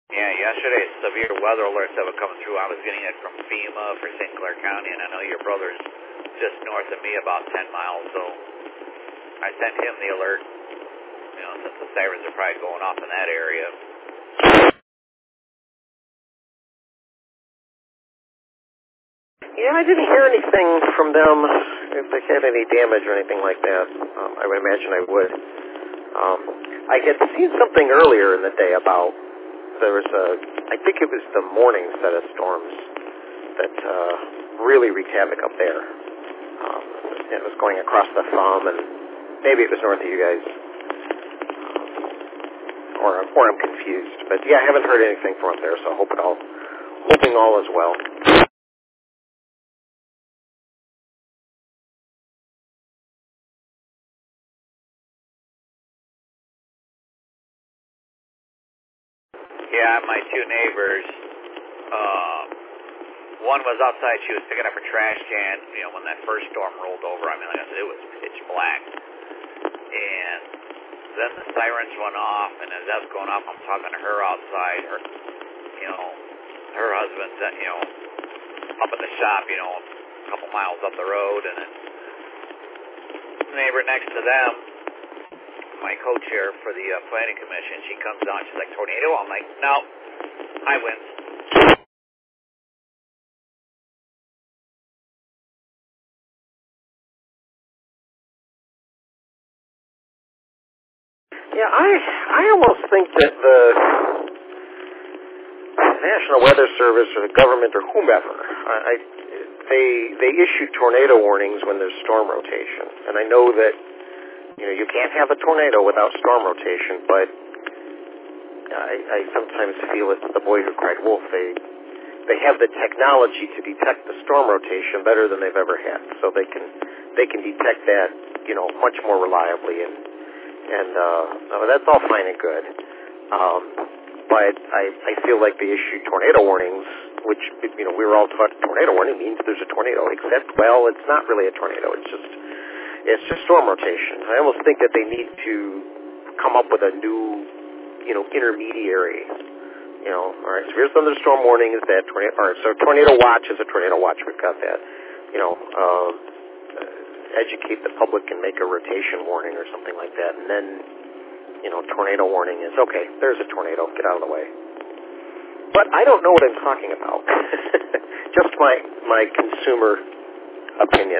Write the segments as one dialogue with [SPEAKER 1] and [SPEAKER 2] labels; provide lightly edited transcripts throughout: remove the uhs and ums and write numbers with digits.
[SPEAKER 1] Yeah, yesterday's severe weather alerts that were coming through, I was getting it from FEMA for St. Clair County, and I know your brother's just north of me about 10 miles, so I sent him the alert, since the sirens are probably going off in that area.
[SPEAKER 2] Yeah, I didn't hear anything from them if they had any damage or anything like that. I would imagine I would. I had seen something earlier in the day about there was I think it was the morning set of storms that really wreaked havoc up there. It was going across the thumb, and maybe it was north of you guys. Or I'm confused. But yeah, I haven't heard anything from up there, so hoping all is well.
[SPEAKER 1] Yeah, my two neighbors, one was outside, she was picking up her trash can, when that first storm rolled over. I mean, like I said, it was pitch black. And then the sirens went off, and as that was going off, I'm talking to her outside. Her husband's, up at the shop, a couple miles up the road, and then the neighbor next to them, my co-chair for the planning commission, she comes down, she's like, tornado? I'm like, no, I win.
[SPEAKER 2] Yeah, I almost think that the National Weather Service or the government or whomever, they issue tornado warnings when there's storm rotation. And I know that, you can't have a tornado without storm rotation, but I sometimes feel it's the boy who cried wolf. They have the technology to detect the storm rotation better than they've ever had, so they can detect that, much more reliably, and that's all fine and good. But I feel like they issue tornado warnings, which, we were all taught tornado warning means there's a tornado, except, well, it's not really a tornado. It's just storm rotation. I almost think that they need to come up with a new, intermediary. All right, so here's thunderstorm warning, is that tornado, all right, so tornado watch is a tornado watch. We've got that. Educate the public and make a rotation warning or something like that, and then, tornado warning is, okay, there's a tornado, get out of the way. But I don't know what I'm talking about. Just my consumer opinion.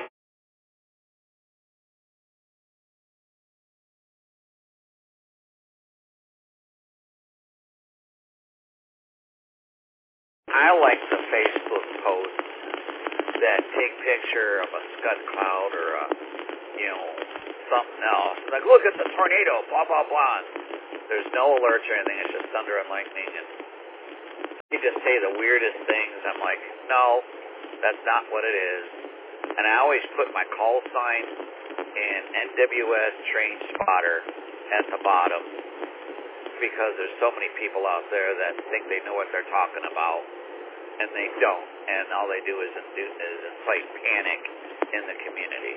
[SPEAKER 1] I like the Facebook posts that take picture of a scud cloud or something else. Like, look at the tornado, blah, blah, blah. There's no alerts or anything. It's just thunder and lightning. And you just say the weirdest things. I'm like, no, that's not what it is. And I always put my call sign and NWS train spotter at the bottom, because there's so many people out there that think they know what they're talking about, and they don't. And all they do is incite panic in the community.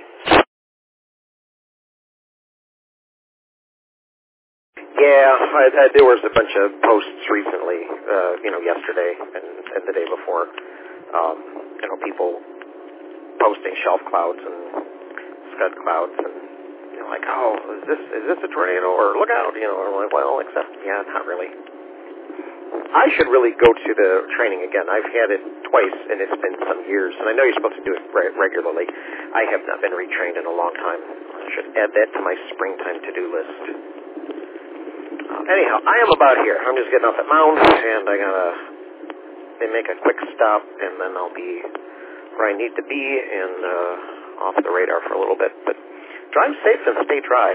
[SPEAKER 2] Yeah, there was a bunch of posts recently, yesterday and the day before. People posting shelf clouds and scud clouds, and like, oh, is this a tornado, or look out, or like, well, except, yeah, not really. I should really go to the training again. I've had it twice, and it's been some years, and I know you're supposed to do it regularly. I have not been retrained in a long time. I should add that to my springtime to-do list. Anyhow, I am about here. I'm just getting off at Mound, and I gotta make a quick stop, and then I'll be where I need to be and off the radar for a little bit. But drive safe and stay dry.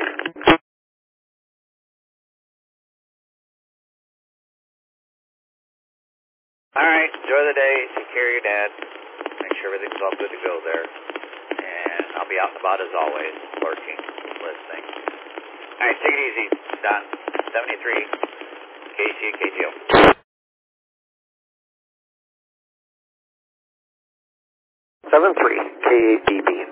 [SPEAKER 1] All right, enjoy the day. Take care of your dad. Make sure everything's all good to go there. And I'll be out and about as always, lurking, listening. All right, take it easy, Don. 73, KCKGO.
[SPEAKER 2] 73, KABB.